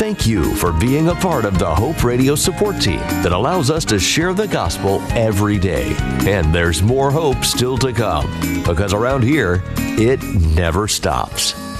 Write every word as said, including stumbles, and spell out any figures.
thank you for being a part of the Hope Radio support team that allows us to share the gospel every day. And there's more hope still to come, because around here, it never stops.